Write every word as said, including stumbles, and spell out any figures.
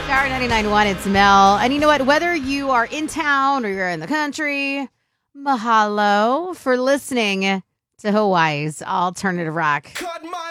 Star ninety-nine point one, it's Mel. And you know what? Whether you are in town or you're in the country, mahalo for listening to Hawaii's Alternative Rock.